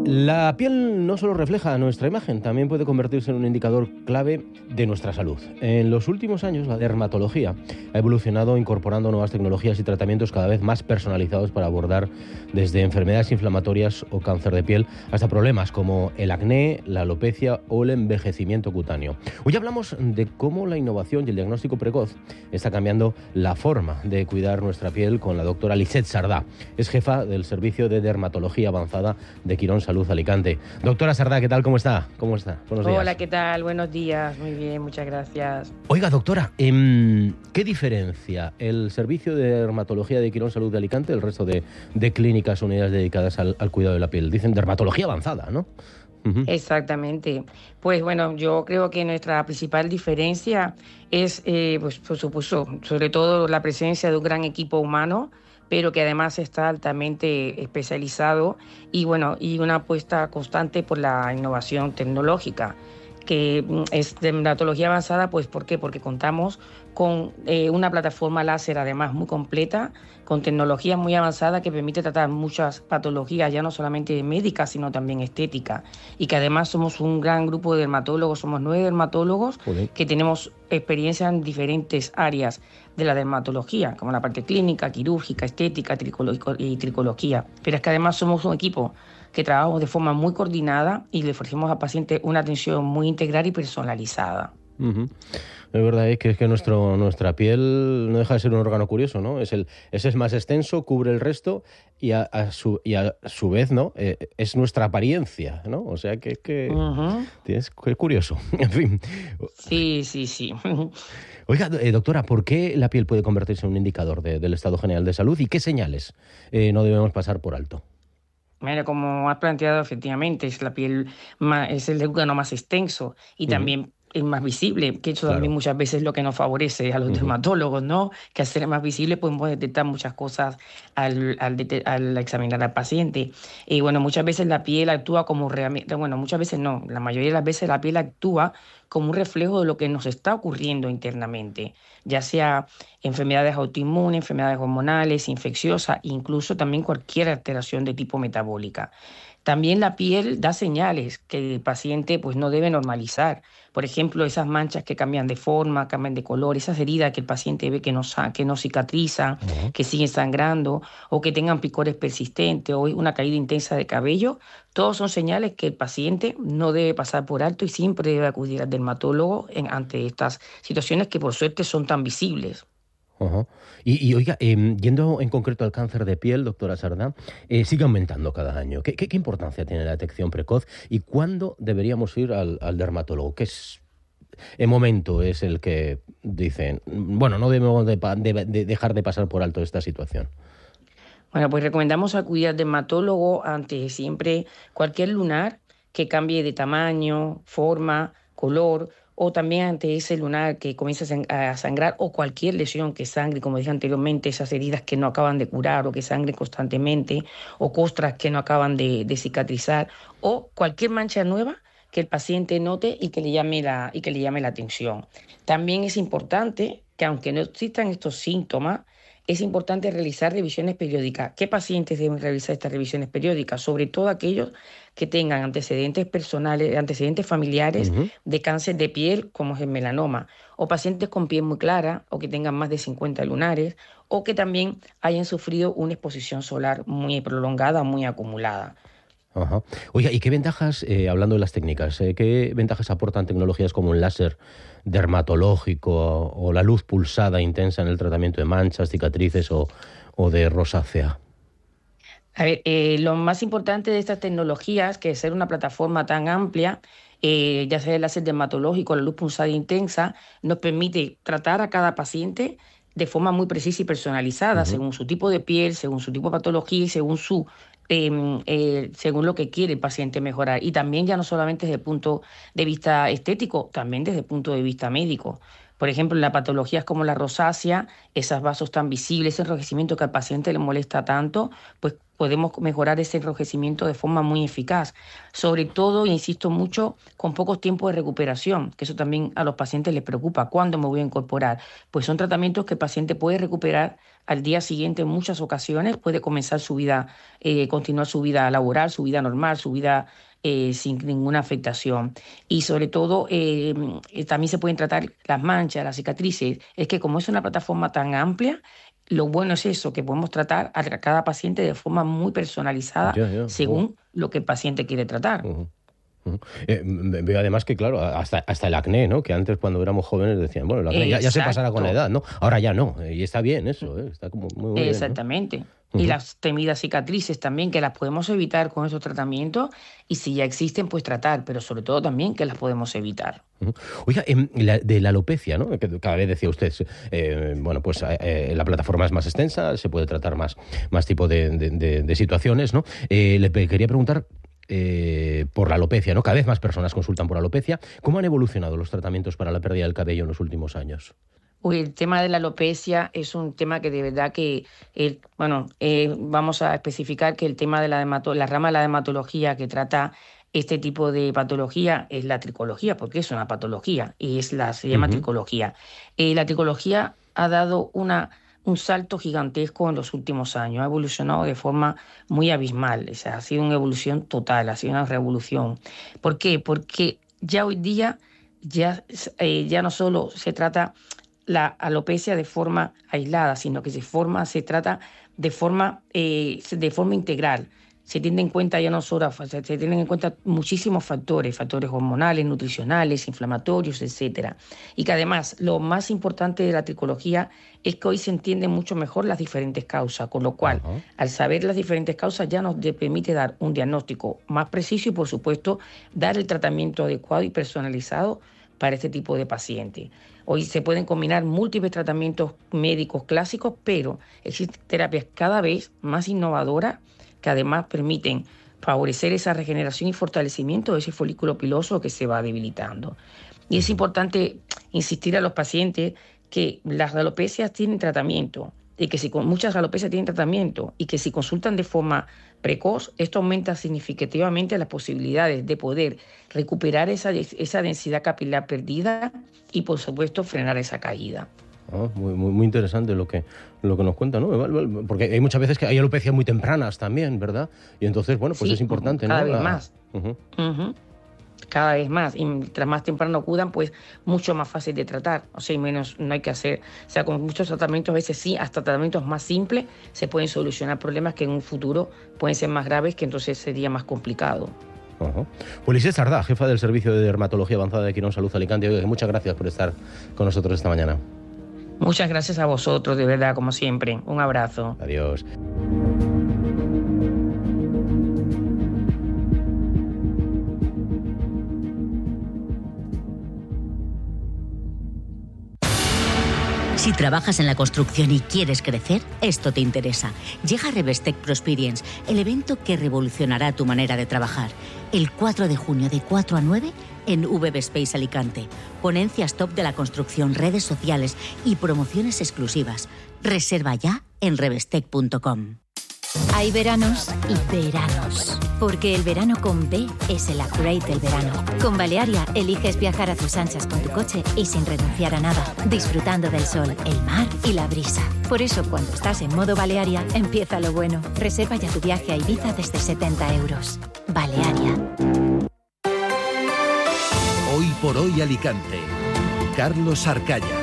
La piel no solo refleja nuestra imagen, también puede convertirse en un indicador clave de nuestra salud. En los últimos años, la dermatología ha evolucionado incorporando nuevas tecnologías y tratamientos cada vez más personalizados para abordar desde enfermedades inflamatorias o cáncer de piel hasta problemas como el acné, la alopecia o el envejecimiento cutáneo. Hoy hablamos de cómo la innovación y el diagnóstico precoz está cambiando la forma de cuidar nuestra piel con la doctora Lisette Sardà. Es jefa del Servicio de Dermatología Avanzada de Quirón Salud Alicante. Doctora Sardà, ¿qué tal? ¿Cómo está? Buenos días. Hola, ¿qué tal? Buenos días. Muy bien, muchas gracias. Oiga, doctora, ¿qué diferencia el Servicio de Dermatología de Quirón Salud de Alicante del resto de clínicas, unidades dedicadas al cuidado de la piel? Dicen dermatología avanzada, ¿no? Uh-huh. Exactamente. Pues bueno, yo creo que nuestra principal diferencia es, pues por supuesto, sobre todo la presencia de un gran equipo humano, pero que además está altamente especializado y bueno, y una apuesta constante por la innovación tecnológica, que es dermatología avanzada. Pues ¿por qué? Porque contamos con una plataforma láser además muy completa, con tecnología muy avanzada que permite tratar muchas patologías, ya no solamente médicas, sino también estéticas, y que además somos un gran grupo de dermatólogos, somos 9 dermatólogos que tenemos experiencia en diferentes áreas de la dermatología, como la parte clínica, quirúrgica, estética y tricología. Pero es que además somos un equipo que trabajamos de forma muy coordinada y le ofrecemos al paciente una atención muy integral y personalizada. Uh-huh. Es verdad que nuestra piel no deja de ser un órgano curioso, ¿no? Ese es más extenso, cubre el resto y a su vez, ¿no? Es nuestra apariencia, ¿no? O sea que Uh-huh. es curioso. En fin. Sí. Oiga, doctora, ¿por qué la piel puede convertirse en un indicador del estado general de salud y qué señales no debemos pasar por alto? Mira, como has planteado, efectivamente, es la piel es el órgano más extenso y también es más visible, que eso también muchas veces es lo que nos favorece a los dermatólogos, ¿no? Que al ser más visible podemos detectar muchas cosas al examinar al paciente. Y bueno, muchas veces la piel actúa como realmente, bueno, muchas veces no, la mayoría de las veces la piel actúa como un reflejo de lo que nos está ocurriendo internamente, ya sea enfermedades autoinmunes, enfermedades hormonales, infecciosas, incluso también cualquier alteración de tipo metabólica. También la piel da señales que el paciente pues no debe normalizar. Por ejemplo, esas manchas que cambian de forma, cambian de color, esas heridas que el paciente ve que no cicatrizan, que siguen sangrando, o que tengan picores persistentes, o una caída intensa de cabello, todos son señales que el paciente no debe pasar por alto y siempre debe acudir al dermatólogo ante estas situaciones que por suerte son tan visibles. Uh-huh. Y oiga, yendo en concreto al cáncer de piel, doctora Sardà, sigue aumentando cada año. ¿Qué importancia tiene la detección precoz y cuándo deberíamos ir al dermatólogo? ¿Qué momento es el que dicen, bueno, no debemos de dejar de pasar por alto esta situación? Bueno, pues recomendamos acudir al dermatólogo ante siempre cualquier lunar que cambie de tamaño, forma, color, o también ante ese lunar que comienza a sangrar, o cualquier lesión que sangre, como dije anteriormente, esas heridas que no acaban de curar o que sangren constantemente, o costras que no acaban de cicatrizar, o cualquier mancha nueva que el paciente note y que le llame la atención. También es importante que, aunque no existan estos síntomas, es importante realizar revisiones periódicas. ¿Qué pacientes deben realizar estas revisiones periódicas? Sobre todo aquellos que tengan antecedentes personales, antecedentes familiares de cáncer de piel, como es el melanoma, o pacientes con piel muy clara, o que tengan más de 50 lunares, o que también hayan sufrido una exposición solar muy prolongada, muy acumulada. Ajá. Oiga, ¿y qué ventajas, hablando de las técnicas, qué ventajas aportan tecnologías como el láser dermatológico o la luz pulsada intensa en el tratamiento de manchas, cicatrices o de rosácea? A ver, lo más importante de estas tecnologías, que es ser una plataforma tan amplia, ya sea el láser dermatológico, la luz pulsada intensa, nos permite tratar a cada paciente de forma muy precisa y personalizada, según su tipo de piel, según su tipo de patología y según lo que quiere el paciente mejorar. Y también ya no solamente desde el punto de vista estético, también desde el punto de vista médico. Por ejemplo, en las patologías como la rosácea, esos vasos tan visibles, ese enrojecimiento que al paciente le molesta tanto, pues podemos mejorar ese enrojecimiento de forma muy eficaz. Sobre todo, insisto mucho, con pocos tiempos de recuperación, que eso también a los pacientes les preocupa. ¿Cuándo me voy a incorporar? Pues son tratamientos que el paciente puede recuperar al día siguiente en muchas ocasiones, puede comenzar su vida, continuar su vida laboral, su vida normal, su vida sin ninguna afectación. Y sobre todo, también se pueden tratar las manchas, las cicatrices. Es que como es una plataforma tan amplia, lo bueno es eso, que podemos tratar a cada paciente de forma muy personalizada según lo que el paciente quiere tratar. Veo además que, claro, hasta el acné, ¿no? Que antes cuando éramos jóvenes decían, bueno, el acné ya se pasará con la edad, ¿no? Ahora ya no, y está bien eso, está como muy bien, ¿no? Exactamente. Y las temidas cicatrices también, que las podemos evitar con esos tratamientos, y si ya existen, pues tratar, pero sobre todo también que las podemos evitar. Oiga, de la alopecia, ¿no? Que cada vez decía usted, bueno, pues la plataforma es más extensa, se puede tratar más tipo de situaciones, ¿no? Le quería preguntar por la alopecia, ¿no? Cada vez más personas consultan por alopecia. ¿Cómo han evolucionado los tratamientos para la pérdida del cabello en los últimos años? El tema de la alopecia es un tema que de verdad que, vamos a especificar que el tema de la rama de la dermatología que trata este tipo de patología es la tricología, porque es una patología y se llama tricología. La tricología ha dado un salto gigantesco en los últimos años, ha evolucionado de forma muy abismal, o sea, ha sido una evolución total, ha sido una revolución. ¿Por qué? Porque ya hoy día ya no solo se trata la alopecia de forma aislada, sino que se trata de forma integral. Se tienen en cuenta se tienen en cuenta muchísimos factores hormonales, nutricionales, inflamatorios, etcétera. Y que además lo más importante de la tricología es que hoy se entienden mucho mejor las diferentes causas, con lo cual, al saber las diferentes causas, ya nos permite dar un diagnóstico más preciso y, por supuesto, dar el tratamiento adecuado y personalizado para este tipo de pacientes. Hoy se pueden combinar múltiples tratamientos médicos clásicos, pero existen terapias cada vez más innovadoras que además permiten favorecer esa regeneración y fortalecimiento de ese folículo piloso que se va debilitando. Y es importante insistir a los pacientes que las alopecias tienen tratamiento, y que muchas alopecias tienen tratamiento, y que si consultan de forma precoz, esto aumenta significativamente las posibilidades de poder recuperar esa densidad capilar perdida y, por supuesto, frenar esa caída. Muy interesante lo que nos cuenta, ¿no? Porque hay muchas veces que hay alopecias muy tempranas también, ¿verdad? Y entonces, bueno, pues sí, es importante, cada ¿no? Vez más. Cada vez más. Y mientras más temprano acudan, pues mucho más fácil de tratar. O sea, y menos no hay que hacer. O sea, con muchos tratamientos, a veces sí, hasta tratamientos más simples, se pueden solucionar problemas que en un futuro pueden ser más graves, que entonces sería más complicado. Pues Lisset Sardá, jefa del Servicio de Dermatología Avanzada de Quirón Salud Alicante. Muchas gracias por estar con nosotros esta mañana. Muchas gracias a vosotros, de verdad, como siempre. Un abrazo. Adiós. Si trabajas en la construcción y quieres crecer, esto te interesa. Llega Revestec Prosperience, el evento que revolucionará tu manera de trabajar. El 4 de junio de 4 a 9 en VB Space Alicante. Ponencias top de la construcción, redes sociales y promociones exclusivas. Reserva ya en revestec.com. Hay veranos y veranos, porque el verano con B es el upgrade del verano. Con Balearia eliges viajar a tus anchas con tu coche y sin renunciar a nada, disfrutando del sol, el mar y la brisa. Por eso, cuando estás en modo Balearia, empieza lo bueno. Reserva ya tu viaje a Ibiza desde 70 euros. Balearia. Hoy por hoy Alicante. Carlos Arcaya.